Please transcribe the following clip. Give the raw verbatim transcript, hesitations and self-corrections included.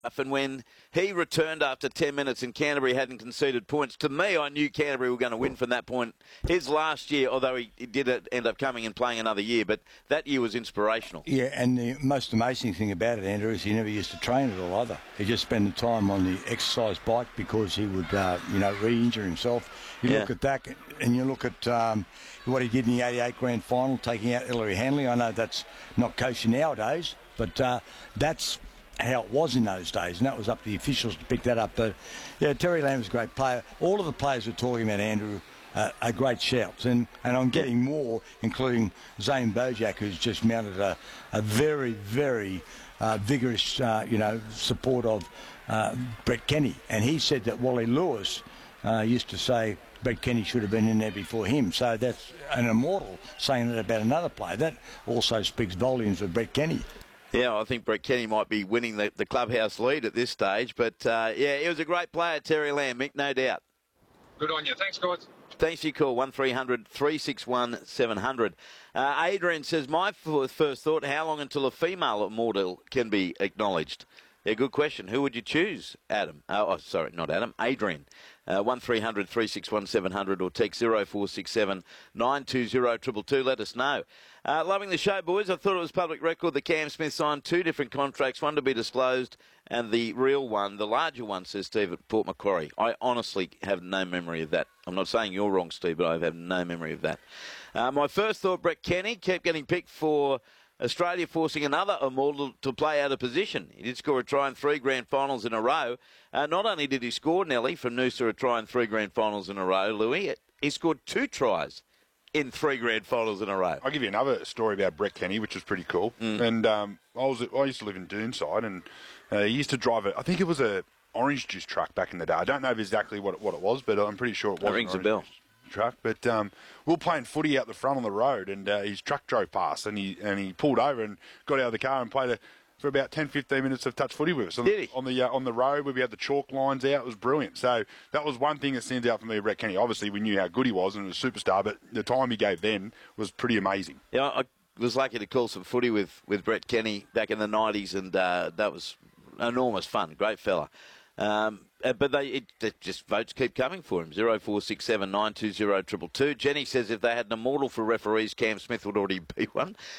And when he returned after ten minutes and Canterbury hadn't conceded points, to me, I knew Canterbury were going to win from that point. His last year, although he, he did end up coming and playing another year, but that year was inspirational. Yeah, and the most amazing thing about it, Andrew, is he never used to train at all either. He just spent the time on the exercise bike because he would, uh, you know, re-injure himself. You Yeah. look at that, and you look at um, what he did in the eighty-eight grand final, taking out Ellery Hanley. I know that's not coaching nowadays, but uh, that's how it was in those days, and that was up to the officials to pick that up. But yeah, Terry Lamb was a great player. All of the players we're talking about, Andrew, uh, are great shouts, and, and I'm getting more, including Zane Bojack, who's just mounted a, a very, very uh, vigorous, uh, you know, support of uh, Brett Kenny. And he said that Wally Lewis uh, used to say Brett Kenny should have been in there before him. So that's an immortal saying that about another player. That also speaks volumes of Brett Kenny. Yeah, I think Brett Kenny might be winning the, the clubhouse lead at this stage. But, uh, yeah, he was a great player, Terry Lamb, Mick, no doubt. Good on you. Thanks, guys. Thanks for your call, one three hundred three six one seven hundred. Uh, Adrian says, my f- first thought, how long until a female immortal can be acknowledged? Yeah, good question. Who would you choose, Adam? Oh, oh sorry, not Adam, Adrian. Uh, one three hundred three six one seven hundred or text zero four six seven nine two zero two two two. Let us know. Uh, loving the show, boys. I thought it was public record that Cam Smith signed two different contracts, one to be disclosed and the real one, the larger one, says Steve at Port Macquarie. I honestly have no memory of that. I'm not saying you're wrong, Steve, but I have no memory of that. Uh, my first thought, Brett Kenny kept getting picked for Australia, forcing another immortal to play out of position. He did score a try in three grand finals in a row. Uh, not only did he score, Nelly, from Noosa a try in three grand finals in a row, Louis, he scored two tries in three grand finals in a row. I'll give you another story about Brett Kenny, which is pretty cool. Mm. And um, I was I used to live in Doonside, and uh, he used to drive it. I think it was a orange juice truck back in the day. I don't know exactly what it, what it was, but I'm pretty sure it was. That rings an a bell. Juice truck, but um, we were playing footy out the front on the road, and uh, his truck drove past, and he and he pulled over and got out of the car and played a, for about ten, fifteen minutes of touch footy with us on, Did he? on the uh, on the road where we had the chalk lines out. It was brilliant. So that was one thing that stands out for me, Brett Kenny. Obviously, we knew how good he was and he was a superstar, but the time he gave then was pretty amazing. Yeah, I was lucky to call some footy with, with Brett Kenny back in the nineties, and uh, that was enormous fun. Great fella. Um, uh, but they it, it just votes keep coming for him. zero four six seven nine two zero two two. Jenny says if they had an immortal for referees, Cam Smith would already be one.